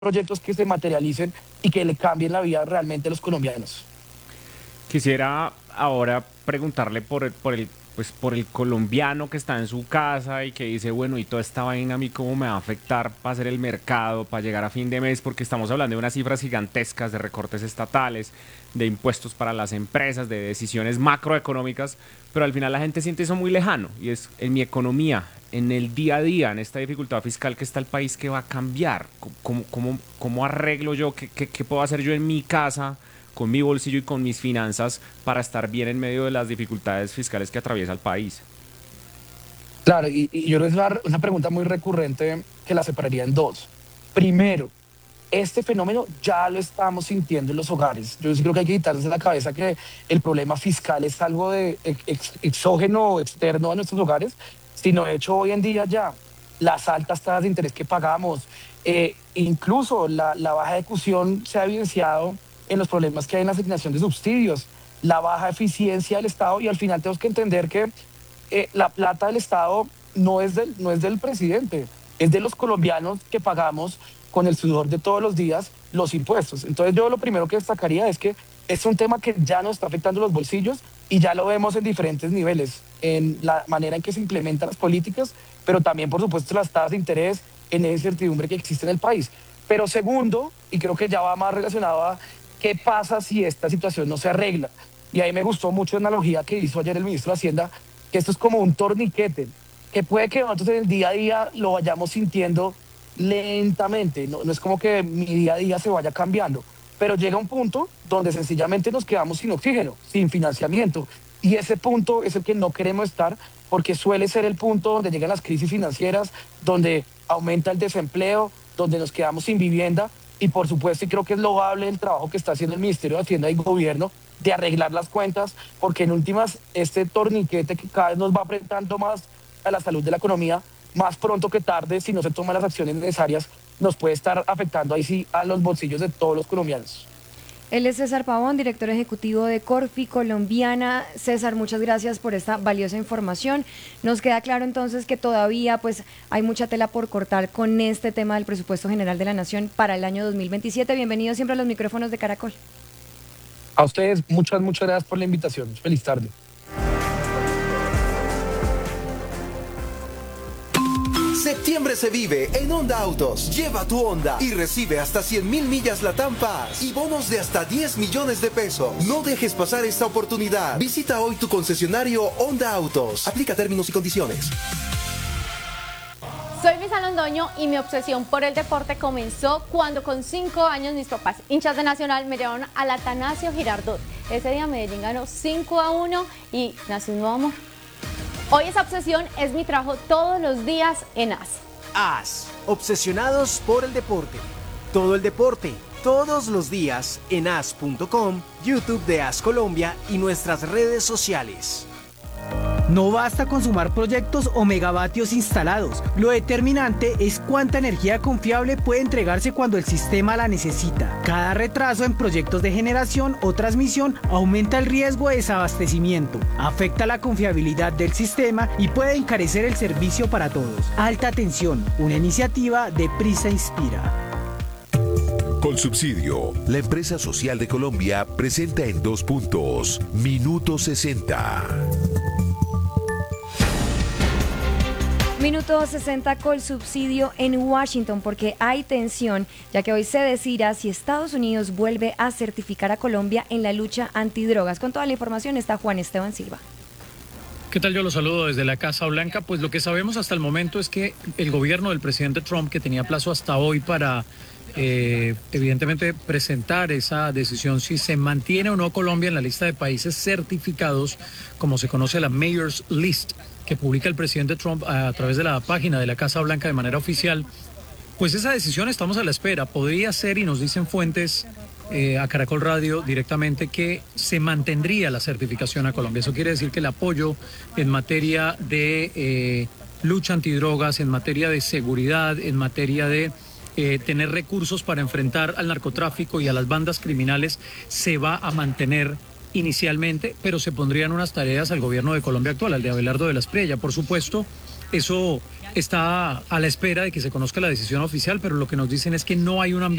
proyectos que se materialicen y que le cambien la vida realmente a los colombianos. Quisiera ahora preguntarle pues, por el colombiano que está en su casa y que dice, bueno, y toda esta vaina a mí cómo me va a afectar para hacer el mercado, para llegar a fin de mes, porque estamos hablando de unas cifras gigantescas de recortes estatales, de impuestos para las empresas, de decisiones macroeconómicas, pero al final la gente siente eso muy lejano y es en mi economía, en el día a día, en esta dificultad fiscal que está el país, que va a cambiar. ¿Cómo arreglo yo? ¿Qué puedo hacer yo en mi casa, con mi bolsillo y con mis finanzas para estar bien en medio de las dificultades fiscales que atraviesa el país? Claro, y yo creo que es una pregunta muy recurrente que la separaría en dos. Primero, este fenómeno ya lo estamos sintiendo en los hogares. Yo sí creo que hay que quitarse de la cabeza que el problema fiscal es algo de exógeno o externo a nuestros hogares, sino de hecho hoy en día ya las altas tasas de interés que pagamos, incluso la baja ejecución se ha evidenciado en los problemas que hay en la asignación de subsidios, la baja eficiencia del Estado y al final tenemos que entender que la plata del Estado no es del presidente, es de los colombianos que pagamos con el sudor de todos los días los impuestos. Entonces yo lo primero que destacaría es que es un tema que ya nos está afectando los bolsillos y ya lo vemos en diferentes niveles, en la manera en que se implementan las políticas, pero también, por supuesto, las tasas de interés en esa incertidumbre que existe en el país. Pero segundo, y creo que ya va más relacionado a qué pasa si esta situación no se arregla. Y ahí me gustó mucho la analogía que hizo ayer el ministro de Hacienda, que esto es como un torniquete, que puede que nosotros en el día a día lo vayamos sintiendo lentamente, no es como que mi día a día se vaya cambiando, pero llega un punto donde sencillamente nos quedamos sin oxígeno, sin financiamiento, y ese punto es el que no queremos estar porque suele ser el punto donde llegan las crisis financieras, donde aumenta el desempleo, donde nos quedamos sin vivienda, y por supuesto, y creo que es loable el trabajo que está haciendo el Ministerio de Hacienda y Gobierno de arreglar las cuentas, porque en últimas este torniquete que cada vez nos va apretando más a la salud de la economía, más pronto que tarde, si no se toman las acciones necesarias, nos puede estar afectando ahí sí a los bolsillos de todos los colombianos. Él es César Pavón, director ejecutivo de Corfi Colombiana. César, muchas gracias por esta valiosa información. Nos queda claro entonces que todavía pues hay mucha tela por cortar con este tema del presupuesto general de la Nación para el año 2027. Bienvenido siempre a los micrófonos de Caracol. A ustedes, muchas gracias por la invitación. Feliz tarde. Septiembre se vive en Honda Autos. Lleva tu Honda y recibe hasta 100.000 millas Latam Pass y bonos de hasta 10 millones de pesos. No dejes pasar esta oportunidad. Visita hoy tu concesionario Honda Autos. Aplica términos y condiciones. Soy Misa Londoño y mi obsesión por el deporte comenzó cuando con 5 años mis papás, hinchas de Nacional, me llevaron al Atanasio Girardot. Ese día Medellín ganó 5-1 y nació un nuevo amor. Hoy esa obsesión es mi trabajo todos los días en AS. AS, obsesionados por el deporte. Todo el deporte, todos los días en as.com, YouTube de AS Colombia y nuestras redes sociales. No basta con sumar proyectos o megavatios instalados. Lo determinante es cuánta energía confiable puede entregarse cuando el sistema la necesita. Cada retraso en proyectos de generación o transmisión aumenta el riesgo de desabastecimiento, afecta la confiabilidad del sistema y puede encarecer el servicio para todos. Alta tensión, una iniciativa de Prisa Inspira. Colsubsidio, la empresa social de Colombia, presenta en 2 puntos, Minuto 60. Minuto 60 Colsubsidio en Washington, porque hay tensión, ya que hoy se decidirá si Estados Unidos vuelve a certificar a Colombia en la lucha antidrogas. Con toda la información está Juan Esteban Silva. ¿Qué tal? Yo lo saludo desde la Casa Blanca. Pues lo que sabemos hasta el momento es que el gobierno del presidente Trump, que tenía plazo hasta hoy para evidentemente presentar esa decisión si se mantiene o no Colombia en la lista de países certificados, como se conoce la Mayor's List, que publica el presidente Trump a través de la página de la Casa Blanca de manera oficial, pues esa decisión estamos a la espera. Podría ser, y nos dicen fuentes a Caracol Radio directamente, que se mantendría la certificación a Colombia. Eso quiere decir que el apoyo en materia de lucha antidrogas, en materia de seguridad, en materia de tener recursos para enfrentar al narcotráfico y a las bandas criminales se va a mantener inicialmente, pero se pondrían unas tareas al gobierno de Colombia actual, al de Abelardo de la Espriella. Por supuesto, eso está a la espera de que se conozca la decisión oficial, pero lo que nos dicen es que no hay un ambiente